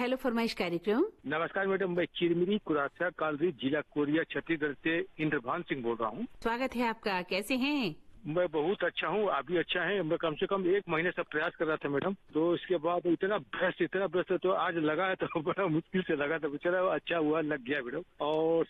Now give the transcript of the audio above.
Hello फरमाइश कार्यक्रम। नमस्कार मैडम, मैं चिरमिरी कुरासा कालरी जिला कोरिया छत्तीसगढ़ से इंद्रभान सिंह बोल रहा हूँ। स्वागत है आपका। कैसे हैं? मैं बहुत अच्छा हूँ, आप भी अच्छा है। मैं कम से कम 1 महीने से प्रयास कर रहा था मैडम, तो इसके बाद इतना व्यस्त तो आज लगा है तो बड़ा मुश्किल से लगा था, चलो अच्छा हुआ लग गया मैडम। और